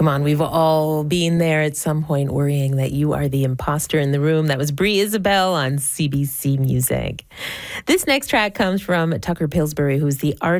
Come on, we've all been there at some point worrying that you are the imposter in the room. That was Brie Isabel on CBC Music. This next track comes from Tucker Pillsbury, who's the artist